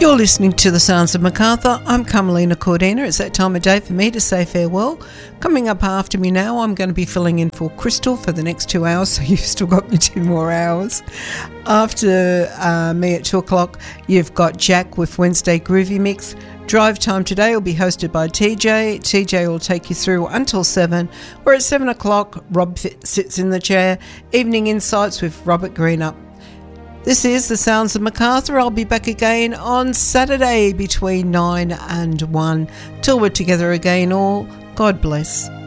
You're listening to The Sounds of Macarthur. I'm Carmelina Cordina. It's that time of day for me to say farewell. Coming up after me now, I'm going to be filling in for Crystal for the next 2 hours, so you've still got me 2 more hours. After me at 2 o'clock, you've got Jack with Wednesday Groovy Mix. Drive Time today will be hosted by TJ. TJ will take you through until 7, where at 7 o'clock, Rob sits in the chair. Evening Insights with Robert Greenup. This is The Sounds of Macarthur. I'll be back again on Saturday between 9 and 1. Till we're together again all, God bless.